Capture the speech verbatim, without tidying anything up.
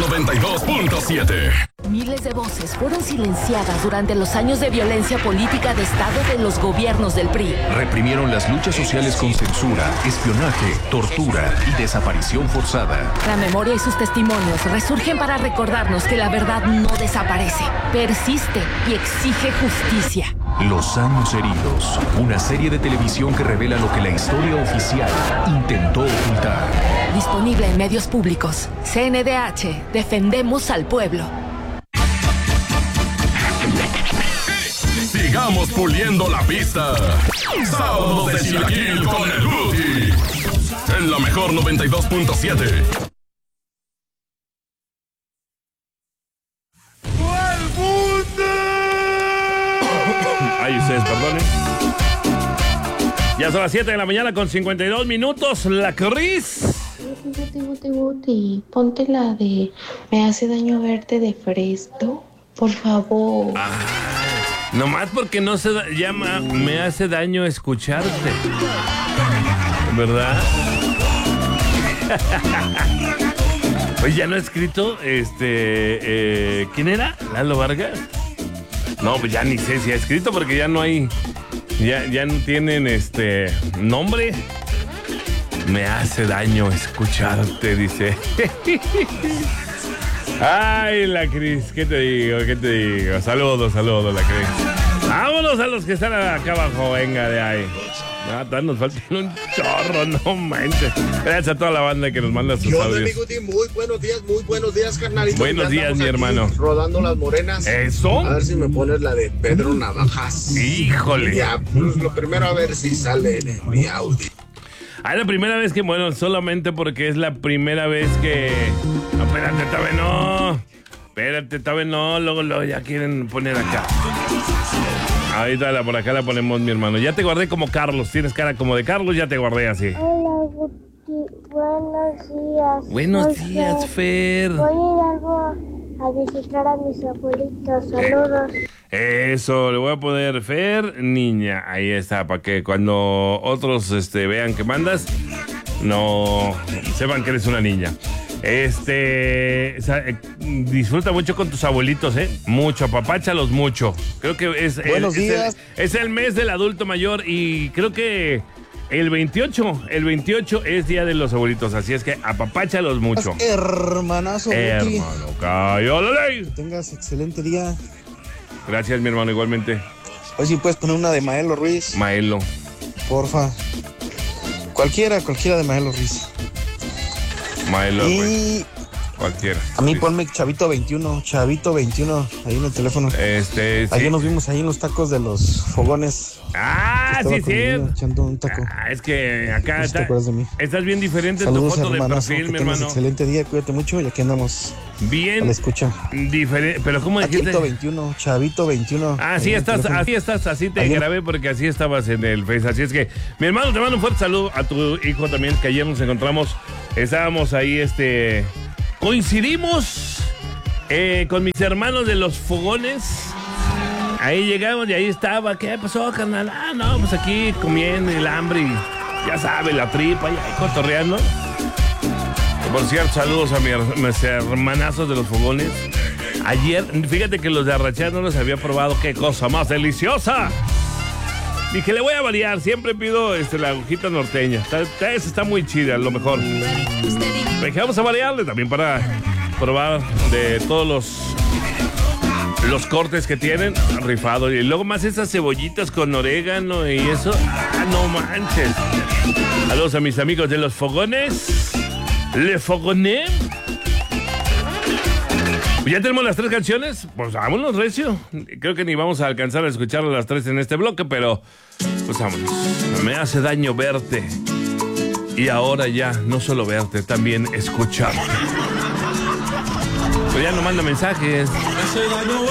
noventa y dos punto siete. Miles de voces fueron silenciadas durante los años de violencia política de Estado de los gobiernos del P R I. Reprimieron las luchas sociales con censura, espionaje, tortura y desaparición forzada. La memoria y sus testimonios resurgen para recordarnos que la verdad no desaparece, persiste y exige justicia. Los años heridos, una serie de televisión que revela lo que la historia oficial intentó ocultar. Disponible en medios públicos. C N D H, defendemos al pueblo. Sigamos puliendo la pista. Sábados de Chilaquil con el Rudy. En la mejor noventa y dos punto siete. Ay, ustedes perdonen. Ya son las siete de la mañana con cincuenta y dos minutos. La Cris. Guti, Guti, Guti, ponte la de Me hace daño verte de Fresno, por favor. Ah, nomás porque no se da, llama Me hace daño escucharte, ¿verdad? Pues ya no he escrito, este, eh, ¿quién era? ¿Lalo Vargas? No, pues ya ni sé si ha escrito porque ya no hay, ya, ya no tienen este nombre. Me hace daño escucharte, dice. Ay, la Cris, ¿qué te digo? ¿Qué te digo? Saludos, saludos, la Cris. Vámonos a los que están acá abajo, venga de ahí. Ah, nos falta un chorro, no manches. Gracias a toda la banda que nos manda sus Yo, audios. amigo, muy buenos días, muy buenos días, carnalito. Buenos días, mi hermano. Rodando las morenas. ¿Eso? A ver si me pones la de Pedro Navajas. Híjole. Ya, pues lo primero a ver si sale en mi audio. Ah, es la primera vez que, bueno, solamente porque es la primera vez que... No, espérate, Tabe, no. Espérate, Tabe, no. Luego, luego ya quieren poner acá. Ahorita la, por acá la ponemos, mi hermano. Ya te guardé como Carlos. Tienes cara como de Carlos, ya te guardé así. Hola, Guti. Buenos días. Buenos Soy días, Fer. Voy a ir algo a visitar a mis abuelitos. Saludos. Eso, le voy a poner Fer, niña. Ahí está, para que cuando otros este, vean que mandas, no sepan que eres una niña. Este, o sea, eh, disfruta mucho con tus abuelitos, ¿eh? Mucho, apapáchalos mucho. Creo que es, Buenos el, días. Es, el, es el mes del adulto mayor y creo que el veintiocho, el veintiocho es Día de los Abuelitos, así es que apapáchalos mucho. Hermanazo, Guti. Hermano, cayó la ley. Que tengas excelente día. Gracias, mi hermano, igualmente. Hoy sí puedes poner una de Maelo Ruiz. Maelo. Porfa. Cualquiera, cualquiera de Maelo Ruiz. Maelo, Y güey. Cualquiera. a mí Sí. ponme Chavito veintiuno, Chavito veintiuno, ahí en el teléfono. Este, sí. Ayer nos vimos ahí en los tacos de los fogones. Ah, Estaba sí, con mi niño sí. echando un taco. Ah, es que acá No sé si está, te acuerdas de mí. estás bien diferente en tu Saludos, foto de hermanazo, perfil, que mi tengas hermano. excelente día, cuídate mucho y aquí andamos a Bien la escucha. diferente. Pero ¿cómo dijiste? Chavito veintiuno, Chavito veintiuno. Ah, sí ahí en el estás, teléfono. así estás, así te Ayer- grabé porque así estabas en el Face. Así es que, mi hermano, te mando un fuerte saludo a tu hijo también, que ayer nos encontramos. Estábamos ahí, este. Coincidimos eh, con mis hermanos de los fogones. Ahí llegamos y ahí estaba. ¿Qué pasó, carnal? Ah, no, pues aquí comiendo el hambre y ya sabe, la tripa y ahí cotorreando. Por cierto, saludos a mi- mis hermanazos de los fogones. Ayer, fíjate que los de arrachar no los había probado. ¡Qué cosa más deliciosa! Dije, le voy a variar. Siempre pido este, la agujita norteña. Está, está, esa está muy chida, a lo mejor. Dije, vamos a variarle también para probar de todos los, los cortes que tienen. Rifado. Y luego más esas cebollitas con orégano y eso. ¡Ah, no manches! Saludos a mis amigos de los fogones. Le Fogoné. ¿Ya tenemos las tres canciones? Pues vámonos, recio. Creo que ni vamos a alcanzar a escuchar las tres en este bloque, pero pues vámonos. Me hace daño verte. Y ahora ya, no solo verte, también escucharte. Pues ya no manda mensajes.